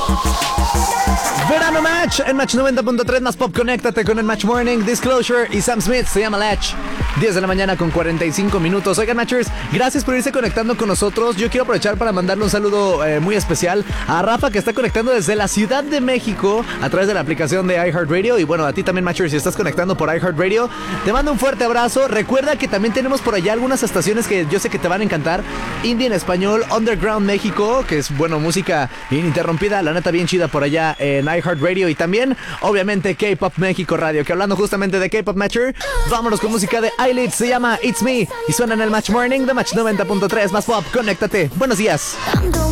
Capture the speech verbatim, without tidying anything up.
Verano Match en Match noventa punto tres más pop. Conéctate con el Match Morning. Disclosure y Sam Smith. Se llama Latch. diez de la mañana con cuarenta y cinco minutos. Oigan, Matchers, gracias por irse conectando con nosotros. Yo quiero aprovechar para mandarle un saludo eh, muy especial a Rafa, que está conectando desde la Ciudad de México a través de la aplicación de iHeartRadio. Y bueno, a ti también, Matchers, si estás conectando por iHeartRadio, te mando un fuerte abrazo. Recuerda que también tenemos por allá algunas estaciones que yo sé que te van a encantar. Indie en español, Underground México, que es, bueno, música ininterrumpida, la neta bien chida por allá en iHeartRadio. Y también, obviamente, K-Pop México Radio, que hablando justamente de K-Pop, Matcher, vámonos con música de Eyelid. Se llama It's Me y suena en el Match Morning de Match noventa punto tres más pop. Conéctate. Buenos días.